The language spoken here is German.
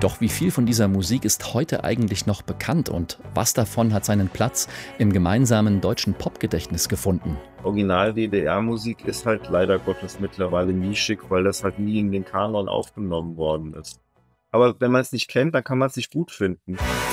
Doch wie viel von dieser Musik ist heute eigentlich noch bekannt und was davon hat seinen Platz im gemeinsamen deutschen Popgedächtnis gefunden? Original-DDR-Musik ist halt leider Gottes mittlerweile nischig, weil das halt nie in den Kanon aufgenommen worden ist. Aber wenn man es nicht kennt, dann kann man es nicht gut finden.